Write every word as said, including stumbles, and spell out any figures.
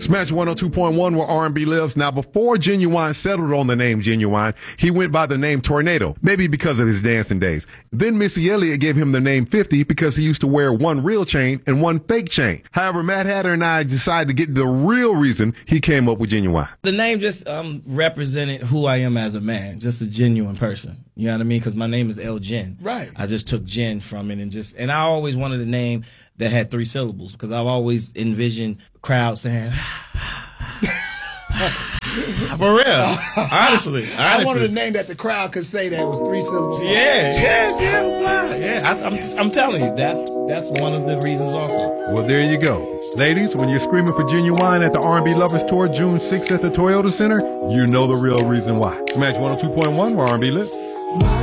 Smash one oh two point one where R and B lives. Now, before Genuine settled on the name Genuine, he went by the name Tornado, maybe because of his dancing days. Then Missy Elliott gave him the name fifty because he used to wear one real chain and one fake chain. However, Matt Hatter and I decided to get the real reason he came up with Genuine. The name just um, represented who I am as a man, just a genuine person. You know what I mean? Because my name is El Gen. Right. I just took Gen from it and just, and I always wanted a name that had three syllables because I've always envisioned crowds saying, for real. Honestly, honestly. I wanted a name that the crowd could say that was three syllables. Yeah, yeah, yeah, yeah. I, I'm, I'm telling you, that's that's one of the reasons also. Well, there you go. Ladies, when you're screaming for Genuine at the R and B Lovers Tour June sixth at the Toyota Center, you know the real reason why. Smash one oh two point one where R and B lives.